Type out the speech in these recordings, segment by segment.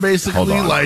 basically. Hold on,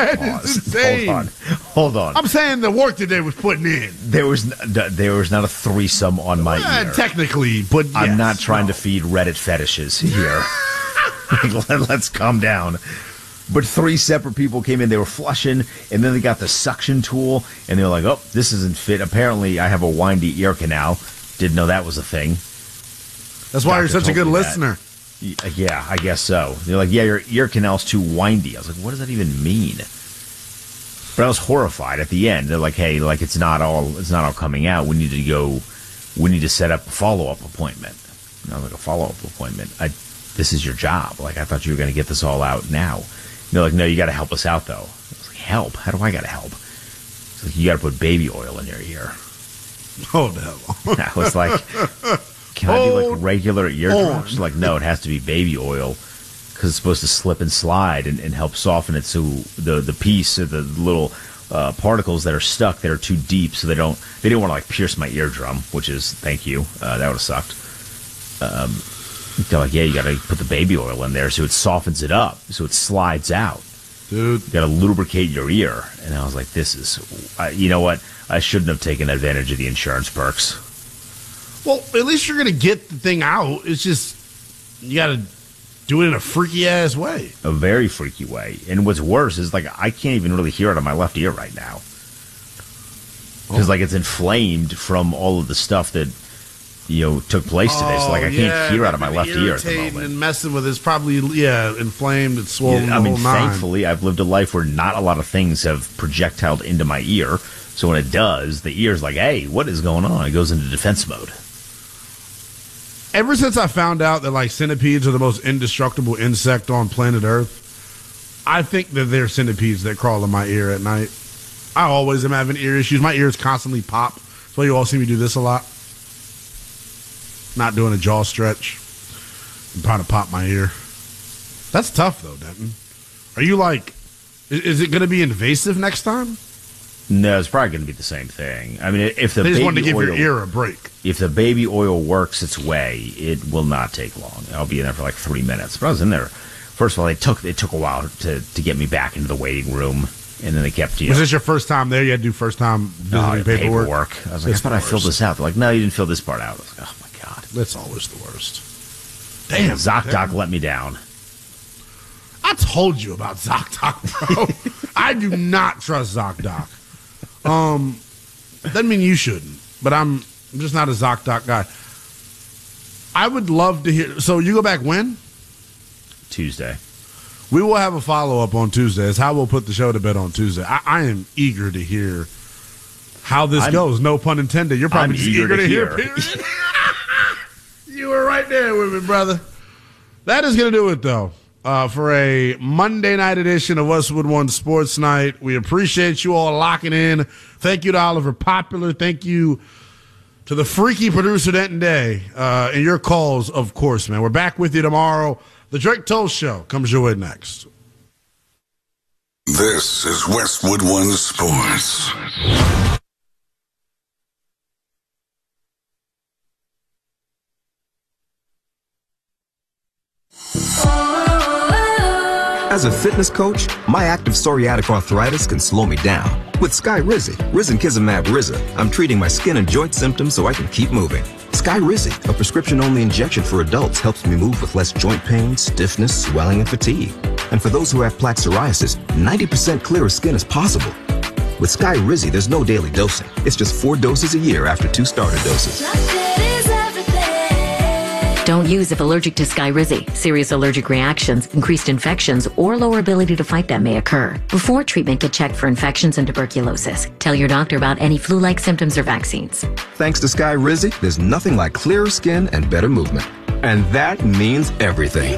hold on. I'm saying the work that they was putting in. There was not a threesome on my ear. Technically, but yes, I'm not trying to feed Reddit fetishes here. Let's calm down. But 3 separate people came in. They were flushing, and then they got the suction tool, and they were like, oh, this isn't fit. Apparently, I have a windy ear canal. Didn't know that was a thing. That's why you're such a good listener. Yeah, I guess so. They're like, yeah, your ear canal's too windy. I was like, what does that even mean? But I was horrified at the end. They're like, hey, like it's not all coming out. We need to set up a follow-up appointment. And I was like, a follow-up appointment? This is your job. Like, I thought you were going to get this all out now. And they're like, no, you got to help us out, though. I was like, help? How do I got to help? It's like, you got to put baby oil in your ear. Oh, no. I was like, can I do like regular eardrops? Like, no, it has to be baby oil because it's supposed to slip and slide and help soften it so the piece of the little particles that are stuck that are too deep so they didn't want to like pierce my eardrum, which is, thank you. That would have sucked. They're like, yeah, you got to put the baby oil in there so it softens it up, so it slides out. Dude. You got to lubricate your ear. And I was like, this is, you know what? I shouldn't have taken advantage of the insurance perks. Well, at least you're going to get the thing out. It's just, you got to do it in a freaky-ass way. A very freaky way. And what's worse is, like, I can't even really hear it on my left ear right now. Because, like, it's inflamed from all of the stuff that, took place today. So, like, I can't hear out of my left ear at the moment. And messing with it's probably, inflamed, it's swollen. Yeah, I mean, thankfully, I've lived a life where not a lot of things have projectiled into my ear. So when it does, the ear's like, hey, what is going on? It goes into defense mode. Ever since I found out that, like, centipedes are the most indestructible insect on planet Earth, I think that they're centipedes that crawl in my ear at night. I always am having ear issues. My ears constantly pop. That's why you all see me do this a lot. Not doing a jaw stretch. I'm trying to pop my ear. That's tough, though, Denton. Are you like, is it going to be invasive next time? No, it's probably going to be the same thing. I mean, if the they just baby wanted to give oil, your ear a break. If the baby oil works its way, it will not take long. I'll be in there for like 3 minutes. But I was in there. First of all, it took a while to get me back into the waiting room, and then they kept you. Was this your first time there? You had to do first time visiting paperwork? I was like, I thought I filled this out. They're like, no, you didn't fill this part out. I was like, oh my god, that's always the worst. Damn, ZocDoc let me down. I told you about ZocDoc, bro. I do not trust ZocDoc. Doesn't mean you shouldn't, but I'm just not a ZocDoc guy. I would love to hear. So you go back when? Tuesday. We will have a follow-up on Tuesday. It's how we'll put the show to bed on Tuesday. I am eager to hear how this goes. No pun intended. You're probably just eager to hear. Period. You were right there with me, brother. That is going to do it, though. For a Monday night edition of Westwood One Sports Night. We appreciate you all locking in. Thank you to Oliver Popular. Thank you to the freaky producer Denton Day. And your calls, of course, man. We're back with you tomorrow. The Drake Toll Show comes your way next. This is Westwood One Sports. As a fitness coach, my active psoriatic arthritis can slow me down. With Skyrizi, Risankizumab Riza, I'm treating my skin and joint symptoms so I can keep moving. Skyrizi, a prescription-only injection for adults, helps me move with less joint pain, stiffness, swelling, and fatigue. And for those who have plaque psoriasis, 90% clearer skin is possible. With Skyrizi, there's no daily dosing. It's just 4 doses a year after 2 starter doses. Don't use if allergic to Skyrizi. Serious allergic reactions, increased infections, or lower ability to fight them may occur. Before treatment, get checked for infections and tuberculosis. Tell your doctor about any flu-like symptoms or vaccines. Thanks to Skyrizi, there's nothing like clearer skin and better movement. And that means everything.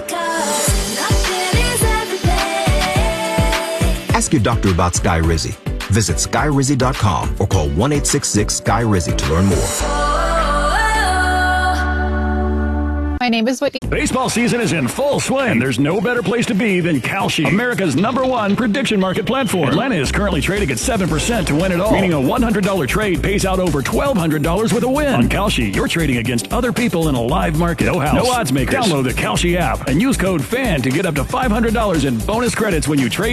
Ask your doctor about Skyrizi. Visit Skyrizi.com or call 1-866-SKYRIZI to learn more. My name is Whitney. Baseball season is in full swing, and there's no better place to be than Kalshi, America's #1 prediction market platform. Atlanta is currently trading at 7% to win it all, meaning a $100 trade pays out over $1,200 with a win. On Kalshi, you're trading against other people in a live market. No house, no odds makers. Download the Kalshi app and use code FAN to get up to $500 in bonus credits when you trade